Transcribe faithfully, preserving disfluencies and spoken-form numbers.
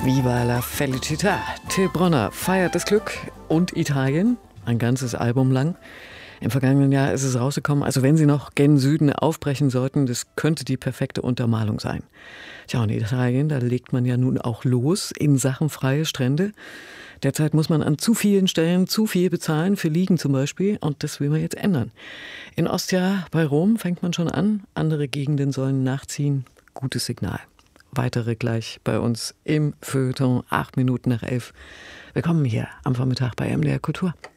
Viva la felicità. Till Brönner feiert das Glück und Italien, ein ganzes Album lang. Im vergangenen Jahr ist es rausgekommen, also wenn Sie noch gen Süden aufbrechen sollten, das könnte die perfekte Untermalung sein. Tja, und Italien, da legt man ja nun auch los in Sachen freie Strände. Derzeit muss man an zu vielen Stellen zu viel bezahlen, für Liegen zum Beispiel, und das will man jetzt ändern. In Ostia bei Rom fängt man schon an, andere Gegenden sollen nachziehen. Gutes Signal. Weitere gleich bei uns im Feuilleton, acht Minuten nach elf. Willkommen hier am Vormittag bei M D R Kultur.